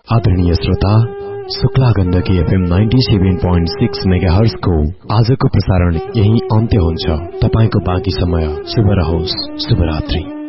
आदरणीय श्रोता, Shukla Gandaki FM 97.6 megahertz को आजको प्रसारण यही अन्त्य हुन्छ। तपाईको बाँकी समय शुभ रहोस्। शुभरात्रि।